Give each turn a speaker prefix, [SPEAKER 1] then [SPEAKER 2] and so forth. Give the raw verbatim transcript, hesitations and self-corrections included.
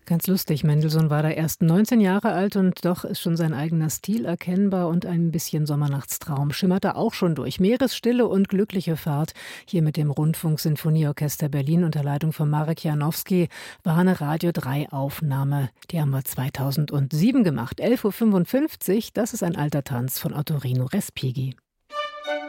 [SPEAKER 1] Ganz lustig, Mendelssohn war da erst neunzehn Jahre alt und doch ist schon sein eigener Stil erkennbar und ein bisschen Sommernachtstraum schimmert da auch schon durch. Meeresstille und glückliche Fahrt hier mit dem Rundfunk-Sinfonieorchester Berlin unter Leitung von Marek Janowski war eine Radio drei Aufnahme. Die haben wir zweitausendsieben gemacht. elf Uhr fünfundfünfzig, das ist ein alter Tanz von Ottorino Respighi.